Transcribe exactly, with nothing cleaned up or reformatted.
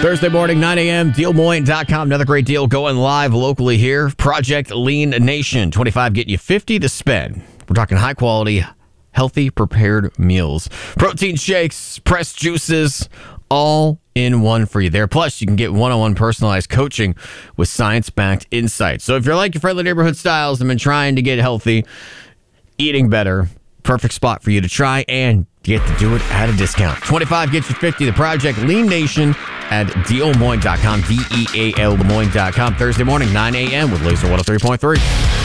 Thursday morning, nine a.m., deal moines dot com. Another great deal going live locally here. Project Lean Nation. twenty-five getting you fifty to spend. We're talking high quality, healthy, prepared meals. Protein shakes, pressed juices, all in one for you there. Plus, you can get one-on-one personalized coaching with science-backed insights. So if you're like your friendly neighborhood styles and been trying to get healthy, eating better, perfect spot for you to try, and you get to do it at a discount. twenty-five gets you fifty. The Project Lean Nation at deal moines dot com, D E A L moines dot com. Thursday morning, nine a.m. with Laser one oh three point three.